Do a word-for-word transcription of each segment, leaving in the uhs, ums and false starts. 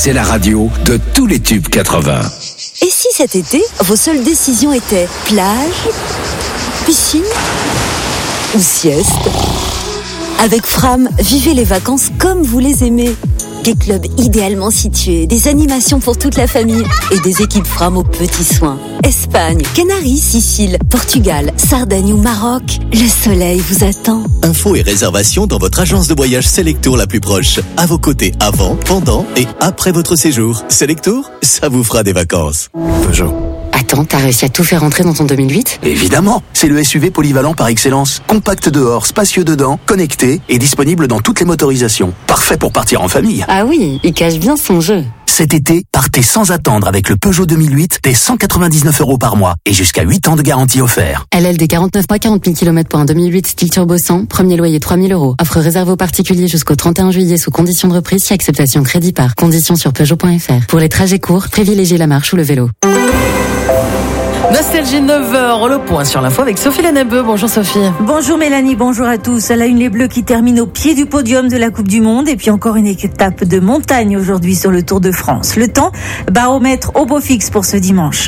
c'est la radio de tous les tubes quatre-vingts. Et si cet été, vos seules décisions étaient plage, piscine ou sieste? Avec Fram, vivez les vacances comme vous les aimez. Des clubs idéalement situés, des animations pour toute la famille et des équipes Fram aux petits soins. Espagne, Canaries, Sicile, Portugal, Sardaigne ou Maroc, le soleil vous attend. Infos et réservations dans votre agence de voyage Selectour la plus proche. À vos côtés avant, pendant et après votre séjour. Selectour, ça vous fera des vacances. Peugeot. Attends, t'as réussi à tout faire rentrer dans ton deux mille huit ? Évidemment, c'est le S U V polyvalent par excellence. Compact dehors, spacieux dedans, connecté et disponible dans toutes les motorisations. Parfait pour partir en famille. Ah oui, il cache bien son jeu. Cet été, partez sans attendre avec le Peugeot deux mille huit dès cent quatre-vingt-dix-neuf euros par mois et jusqu'à huit ans de garantie offert. L L D quarante-neuf mois, quarante mille kilomètres pour un deux mille huit style turbo cent, premier loyer trois mille euros. Offre réservée aux particuliers jusqu'au trente et un juillet sous conditions de reprise si acceptation crédit par. Conditions sur Peugeot point F R. Pour les trajets courts, privilégiez la marche ou le vélo. Nostalgie neuf heures, le point sur l'info avec Sophie Lannebeu. Bonjour Sophie. Bonjour Mélanie, bonjour à tous. À la une, les Bleus qui terminent au pied du podium de la Coupe du Monde et puis encore une étape de montagne aujourd'hui sur le Tour de France. Le temps, baromètre au beau fixe pour ce dimanche.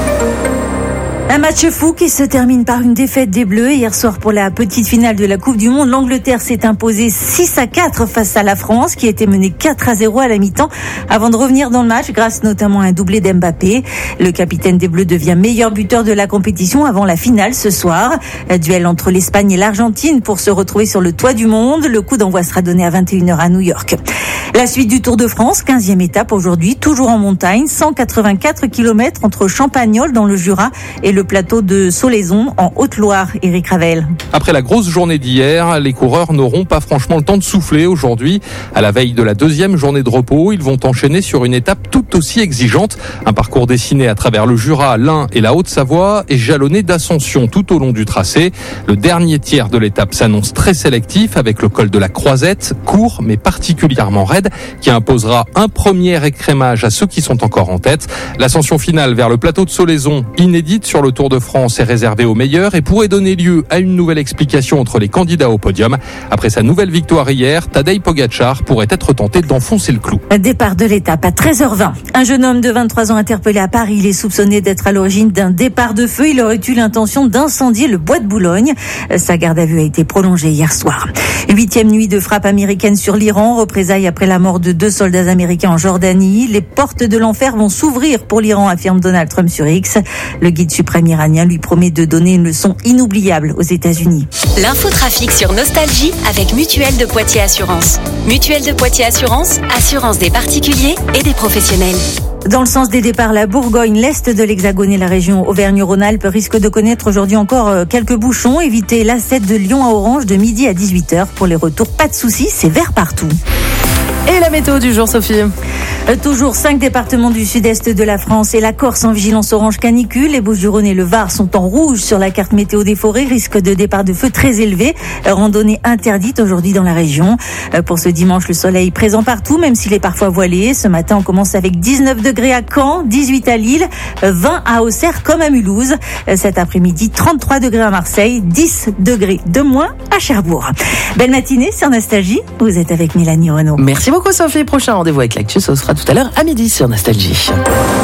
Un match fou qui se termine par une défaite des Bleus. Hier soir, pour la petite finale de la Coupe du Monde, l'Angleterre s'est imposée six à quatre face à la France, qui était menée quatre à zéro à la mi-temps, avant de revenir dans le match, grâce notamment à un doublé d'Mbappé. Le capitaine des Bleus devient meilleur buteur de la compétition avant la finale ce soir. Un duel entre l'Espagne et l'Argentine pour se retrouver sur le toit du monde. Le coup d'envoi sera donné à vingt et une heures à New York. La suite du Tour de France, quinzième étape aujourd'hui, toujours en montagne, cent quatre-vingt-quatre kilomètres entre Champagnole dans le Jura et le plateau de Solaison en Haute-Loire. Éric Ravel. Après la grosse journée d'hier, les coureurs n'auront pas franchement le temps de souffler aujourd'hui. À la veille de la deuxième journée de repos, ils vont enchaîner sur une étape tout aussi exigeante. Un parcours dessiné à travers le Jura, l'Ain et la Haute-Savoie et jalonné d'ascensions tout au long du tracé. Le dernier tiers de l'étape s'annonce très sélectif avec le col de la Croisette, court mais particulièrement raide, qui imposera un premier écrémage à ceux qui sont encore en tête. L'ascension finale vers le plateau de Solaison, inédite sur le Tour de France, est réservée aux meilleurs et pourrait donner lieu à une nouvelle explication entre les candidats au podium. Après sa nouvelle victoire hier, Tadej Pogačar pourrait être tenté d'enfoncer le clou. Départ de l'étape à treize heures vingt. Un jeune homme de vingt-trois ans interpellé à Paris. Il est soupçonné d'être à l'origine d'un départ de feu. Il aurait eu l'intention d'incendier le bois de Boulogne. Sa garde à vue a été prolongée hier soir. Huitième nuit de frappe américaine sur l'Iran. Représailles après la mort de deux soldats américains en Jordanie. Les portes de l'enfer vont s'ouvrir pour l'Iran, affirme Donald Trump sur X. Le guide suprême iranien lui promet de donner une leçon inoubliable aux États-Unis. L'infotrafic sur Nostalgie avec Mutuelle de Poitiers Assurance. Mutuelle de Poitiers Assurance, assurance des particuliers et des professionnels. Dans le sens des départs, la Bourgogne, l'est de l'Hexagone et la région Auvergne-Rhône-Alpes risquent de connaître aujourd'hui encore quelques bouchons. Évitez l'A sept de Lyon à Orange de midi à dix-huit heures. Pour les retours, pas de soucis, c'est vert partout. Et la météo du jour, Sophie? Euh, toujours cinq départements du sud-est de la France et la Corse en vigilance orange canicule. Les Bouches-du-Rhône et le Var sont en rouge sur la carte météo des forêts. Risque de départ de feu très élevé. Euh, randonnée interdite aujourd'hui dans la région. Euh, pour ce dimanche, le soleil présent partout, même s'il est parfois voilé. Ce matin, on commence avec dix-neuf degrés à Caen, dix-huit à Lille, vingt à Auxerre comme à Mulhouse. Euh, cet après-midi, trente-trois degrés à Marseille, dix degrés de moins à Cherbourg. Belle matinée sur Nostalgie. Vous êtes avec Mélanie Renaud. Merci beaucoup Sophie. Prochain rendez-vous avec l'actu, ce sera tout à l'heure à midi sur Nostalgie.